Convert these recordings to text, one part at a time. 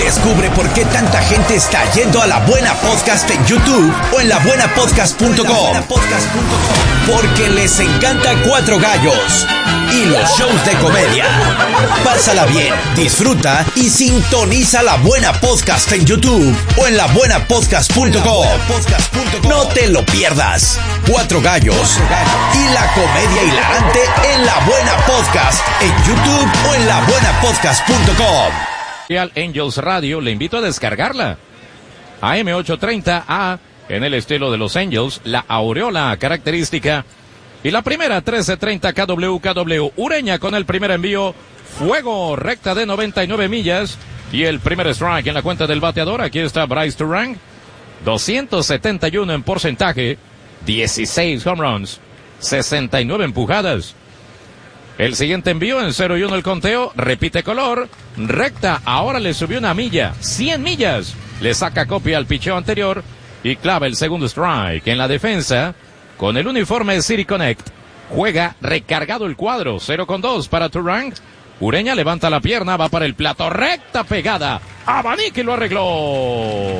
Descubre por qué tanta gente está yendo a La Buena Podcast en YouTube o en labuenapodcast.com. Porque les encanta Cuatro Gallos y los shows de comedia. Pásala bien, disfruta y sintoniza La Buena Podcast en YouTube o en labuenapodcast.com. No te lo pierdas. Cuatro Gallos y la comedia hilarante en La Buena Podcast en YouTube o en labuenapodcast.com. Al Angels Radio, le invito a descargarla. AM830A, en el estilo de los Angels, la aureola característica. Y la primera, 1330 KW. Ureña con el primer envío. Fuego, recta de 99 millas. Y el primer strike en la cuenta del bateador. Aquí está Bryce Turang. 271 en porcentaje. 16 home runs. 69 empujadas. El siguiente envío en 0-1 el conteo, repite color, recta, ahora le subió una milla, 100 millas, le saca copia al picheo anterior y clava el segundo strike. En la defensa, con el uniforme de City Connect, juega recargado el cuadro, 0-2 para Turang. Ureña levanta la pierna, va para el plato, recta pegada, abanique y lo arregló.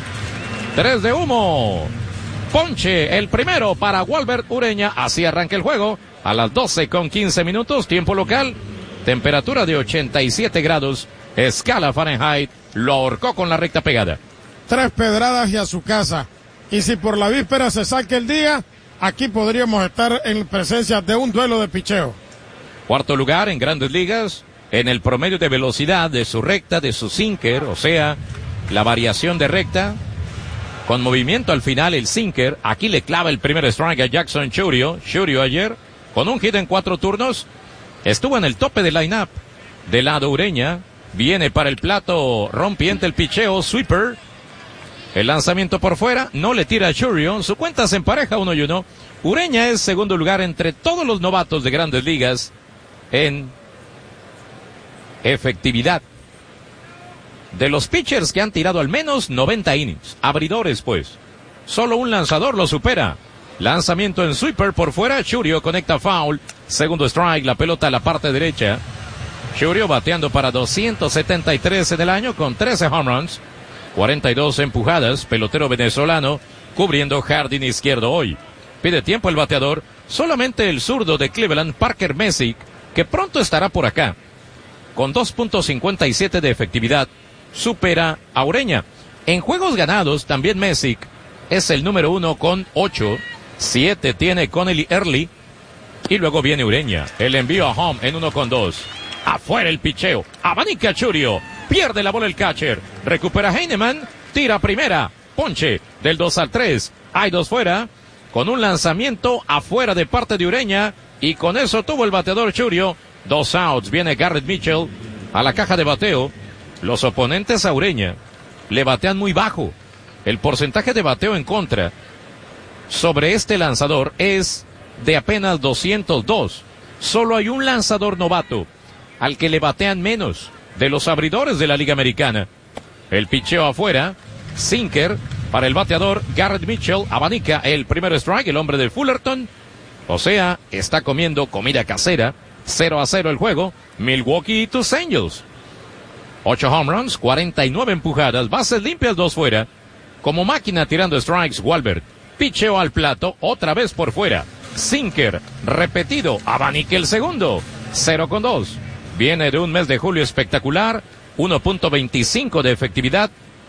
3 de humo, ponche el primero para Walbert Ureña, así arranca el juego. A las 12:15, tiempo local, temperatura de 87 grados, escala Fahrenheit, lo ahorcó con la recta pegada. 3 pedradas y a su casa. Y si por la víspera se saque el día, aquí podríamos estar en presencia de un duelo de picheo. Cuarto lugar en Grandes Ligas, en el promedio de velocidad de su recta, de su sinker, o sea, la variación de recta, con movimiento al final el sinker, aquí le clava el primer strike a Jackson Chourio ayer, con un hit en 4 turnos, estuvo en el tope del line-up. Del lado Ureña, viene para el plato rompiente el picheo, sweeper. El lanzamiento por fuera, no le tira a Chourio, su cuenta se empareja 1-1. Ureña es segundo lugar entre todos los novatos de Grandes Ligas en efectividad. De los pitchers que han tirado al menos 90 innings, abridores pues, solo un lanzador lo supera. Lanzamiento en sweeper por fuera, Chourio conecta foul, segundo strike, la pelota a la parte derecha. Chourio bateando para 273 en el año con 13 home runs, 42 empujadas, pelotero venezolano, cubriendo jardín izquierdo hoy. Pide tiempo el bateador, solamente el zurdo de Cleveland, Parker Messick, que pronto estará por acá. Con 2.57 de efectividad, supera a Ureña. En juegos ganados, también Messick es el número 1 con 8. 7 tiene Connelly Early. Y luego viene Ureña. El envío a home en 1-2. Afuera el picheo. Abanica Chourio. Pierde la bola el catcher. Recupera Heinemann. Tira primera. Ponche del 2-3. Hay 2 fuera. Con un lanzamiento afuera de parte de Ureña. Y con eso tuvo el bateador Chourio. 2 outs. Viene Garrett Mitchell a la caja de bateo. Los oponentes a Ureña le batean muy bajo. El porcentaje de bateo en contra sobre este lanzador es de apenas 202. Solo hay un lanzador novato al que le batean menos de los abridores de la Liga Americana. El picheo afuera, sinker para el bateador Garrett Mitchell, abanica el primer strike, el hombre de Fullerton. O sea, está comiendo comida casera. 0-0 el juego. Milwaukee y tus Angels. 8 home runs, 49 empujadas, bases limpias, 2 fuera. Como máquina tirando strikes, Walbert. Picheo al plato, otra vez por fuera. Sinker, repetido, abanique el segundo. 0-2. Viene de un mes de julio espectacular. 1.25 de efectividad.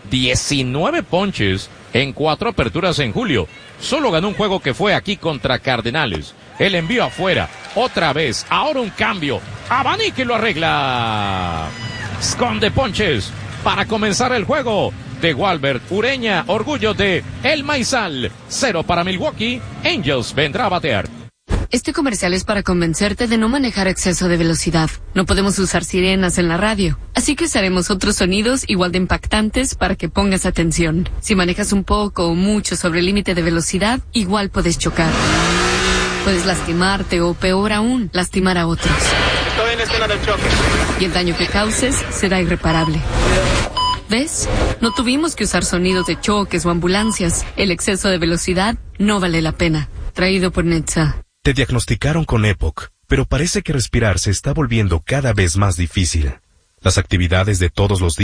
19 ponches en 4 aperturas en julio. Solo ganó un juego que fue aquí contra Cardenales. El envío afuera, otra vez, ahora un cambio. Abanique y lo arregla. Esconde ponches para comenzar el juego de Walbert Ureña, orgullo de El Maizal. 0 para Milwaukee, Angels vendrá a batear. Este comercial es para convencerte de no manejar a exceso de velocidad. No podemos usar sirenas en la radio, así que usaremos otros sonidos igual de impactantes para que pongas atención. Si manejas un poco o mucho sobre el límite de velocidad, igual puedes chocar. Puedes lastimarte o, peor aún, lastimar a otros. Estoy en escena del choque. Y el daño que causes será irreparable. ¿Ves? No tuvimos que usar sonidos de choques o ambulancias. El exceso de velocidad no vale la pena. Traído por Netza. Te diagnosticaron con EPOC, pero parece que respirar se está volviendo cada vez más difícil. Las actividades de todos los días